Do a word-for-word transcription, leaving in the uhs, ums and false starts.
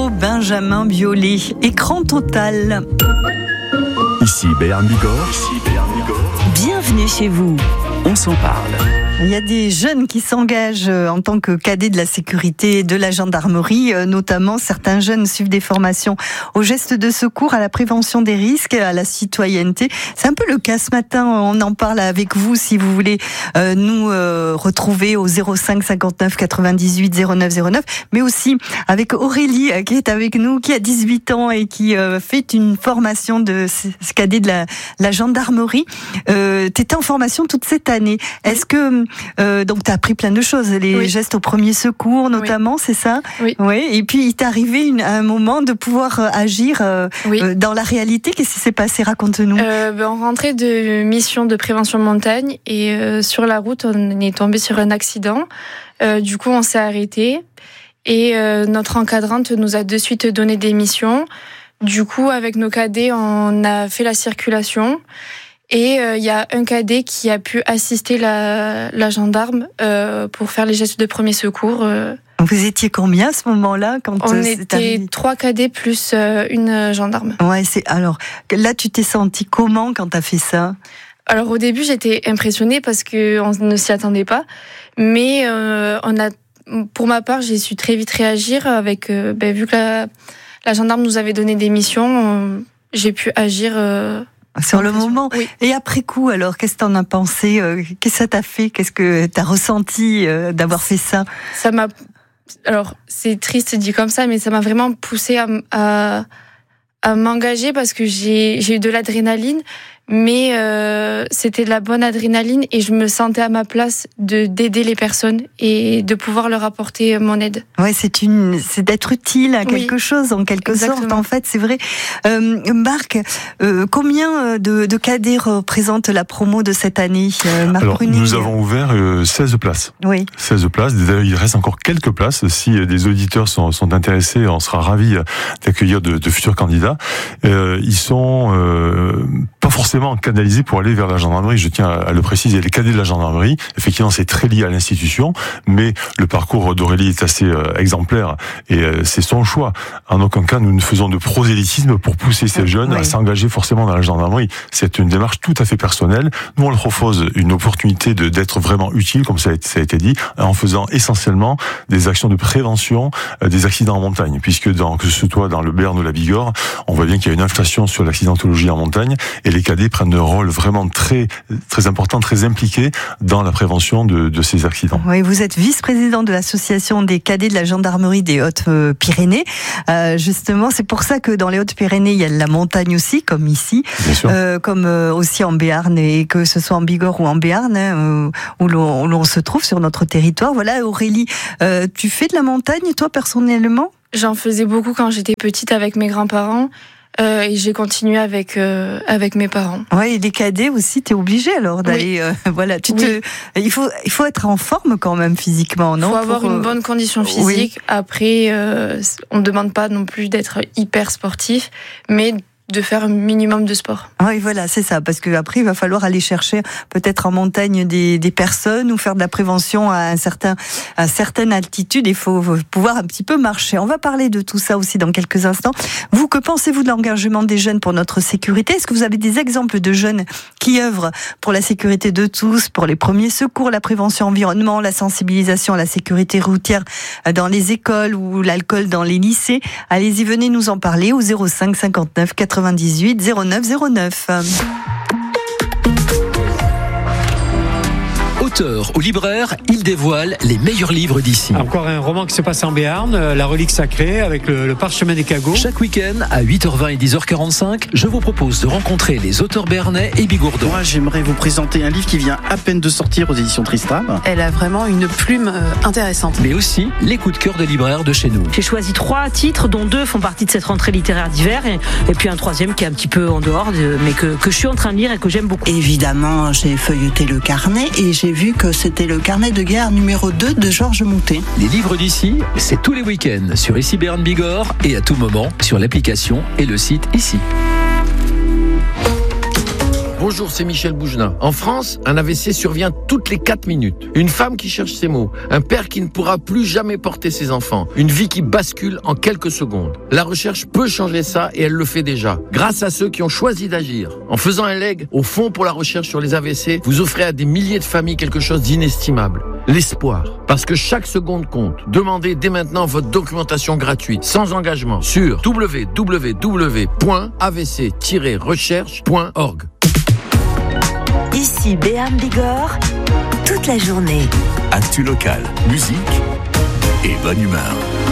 Bigorre, Benjamin Biolay, écran total. Ici Béarn Bigorre. Ici Béarn Bigorre. Bienvenue chez vous. On s'en parle. Il y a des jeunes qui s'engagent en tant que cadets de la sécurité de la gendarmerie, notamment certains jeunes suivent des formations aux gestes de secours, à la prévention des risques, à la citoyenneté. C'est un peu le cas ce matin, on en parle avec vous si vous voulez euh, nous euh, retrouver au zéro cinq cinquante-neuf quatre-vingt-dix-huit zéro neuf zéro neuf, mais aussi avec Aurélie qui est avec nous, qui a dix-huit ans et qui euh, fait une formation de cadet de la, la gendarmerie. Euh, tu étais en formation toute cette année. Est-ce que Euh, donc tu as appris plein de choses, les oui. gestes au premier secours notamment, oui. c'est ça ? Oui. Oui. Et puis il t'est arrivé une, un moment de pouvoir euh, agir euh, oui. euh, dans la réalité. Qu'est-ce qui s'est passé ? Raconte-nous. Euh, ben, on rentrait de mission de prévention montagne et euh, sur la route on est tombé sur un accident. Euh, du coup on s'est arrêté et euh, notre encadrante nous a de suite donné des missions. Du coup avec nos cadets on a fait la circulation. Et il euh, y a un cadet qui a pu assister la, la gendarme euh, pour faire les gestes de premier secours. Euh. Vous étiez combien à ce moment-là quand On euh, était trois cadets plus euh, une gendarme. Ouais, c'est alors là tu t'es senti comment quand t'as fait ça ? Alors au début j'étais impressionnée parce que on ne s'y attendait pas, mais euh, on a, pour ma part j'ai su très vite réagir avec euh, ben, vu que la, la gendarme nous avait donné des missions, euh, j'ai pu agir. Euh, Sur le moment. Oui. Et après coup, alors, qu'est-ce que t'en as pensé ? Qu'est-ce que ça t'a fait ? Qu'est-ce que t'as ressenti d'avoir fait ça ? Ça m'a. Alors, c'est triste dit comme ça, mais ça m'a vraiment poussé à, à, à m'engager parce que j'ai, j'ai eu de l'adrénaline, mais euh, c'était de la bonne adrénaline et je me sentais à ma place de d'aider les personnes et de pouvoir leur apporter mon aide. Ouais, c'est une, c'est d'être utile à quelque oui. chose en quelque Exactement. sorte. En fait, c'est vrai. Euh, Marc, euh, combien de, de cadets représentent la promo de cette année, euh, Marc Alors, Bruning ? nous avons ouvert euh, seize places. Oui. seize places. Il reste encore quelques places. Si des auditeurs sont, sont intéressés, on sera ravis d'accueillir de, de futurs candidats. Euh, ils sont euh, pas forcément canalisés pour aller vers la gendarmerie. Je tiens à le préciser. Les cadets de la gendarmerie, effectivement, c'est très lié à l'institution, mais le parcours d'Aurélie est assez euh, exemplaire et euh, c'est son choix. En aucun cas, nous ne faisons de prosélytisme pour pousser ces jeunes oui. à s'engager forcément dans la gendarmerie. C'est une démarche tout à fait personnelle. Nous, on leur propose une opportunité de, d'être vraiment utile, comme ça a, été, ça a été dit, en faisant essentiellement des actions de prévention euh, des accidents en montagne, puisque dans, que ce soit dans le Béarn ou la Bigorre, on voit bien qu'il y a une inflation sur l'accidentologie en montagne et les cadets prennent un rôle vraiment très, très important, très impliqué dans la prévention de, de ces accidents. Oui, vous êtes vice-président de l'association des cadets de la gendarmerie des Hautes-Pyrénées. Euh, justement, c'est pour ça que dans les Hautes-Pyrénées, il y a de la montagne aussi, comme ici, euh, comme euh, aussi en Béarn, et que ce soit en Bigorre ou en Béarn, hein, où, l'on, où l'on se trouve sur notre territoire. Voilà, Aurélie, euh, tu fais de la montagne, toi, personnellement ? J'en faisais beaucoup quand j'étais petite avec mes grands-parents. Euh, et j'ai continué avec euh, avec mes parents. Ouais, et les cadets aussi, t'es obligé alors d'aller. Oui. Euh, voilà, tu te. Oui. Il faut il faut être en forme quand même physiquement, non ? Il faut avoir pour, une bonne condition physique. Oui. Après, euh, on ne demande pas non plus d'être hyper sportif, mais de faire un minimum de sport. Oui, voilà, c'est ça, parce que après il va falloir aller chercher peut-être en montagne des, des personnes ou faire de la prévention à un certain à certaine altitude. Il faut pouvoir un petit peu marcher. On va parler de tout ça aussi dans quelques instants. Vous, que pensez-vous de l'engagement des jeunes pour notre sécurité ? Est-ce que vous avez des exemples de jeunes qui œuvrent pour la sécurité de tous, pour les premiers secours, la prévention environnement, la sensibilisation à la sécurité routière dans les écoles ou l'alcool dans les lycées ? Allez-y, venez nous en parler au zéro cinq cinquante-neuf quatre-vingt-dix-huit zéro neuf zéro neuf. Auteur ou libraire, il dévoile les meilleurs livres d'ici. Encore un roman qui se passe en Béarn, La Relique Sacrée, avec le, le parchemin des cagots. Chaque week-end, à huit heures vingt et dix heures quarante-cinq, je vous propose de rencontrer les auteurs béarnais et bigourdons. Moi, j'aimerais vous présenter un livre qui vient à peine de sortir aux éditions Tristram. Elle a vraiment une plume euh, intéressante. Mais aussi les coups de cœur des libraires de chez nous. J'ai choisi trois titres, dont deux font partie de cette rentrée littéraire d'hiver, et, et puis un troisième qui est un petit peu en dehors, de, mais que, que je suis en train de lire et que j'aime beaucoup. Évidemment, j'ai feuilleté le carnet et j'ai vu que c'était le carnet de guerre numéro deux de Georges Moutet. Les livres d'ici, c'est tous les week-ends sur Ici Béarn Bigorre et à tout moment sur l'application et le site Ici. Bonjour, c'est Michel Boujna. En France, un A V C survient toutes les quatre minutes. Une femme qui cherche ses mots. Un père qui ne pourra plus jamais porter ses enfants. Une vie qui bascule en quelques secondes. La recherche peut changer ça et elle le fait déjà. Grâce à ceux qui ont choisi d'agir. En faisant un leg au Fonds pour la recherche sur les A V C, vous offrez à des milliers de familles quelque chose d'inestimable. L'espoir. Parce que chaque seconde compte. Demandez dès maintenant votre documentation gratuite, sans engagement, sur w w w point a v c tiret recherche point org. Ici Béarn Bigorre, toute la journée. Actu local, musique et bonne humeur.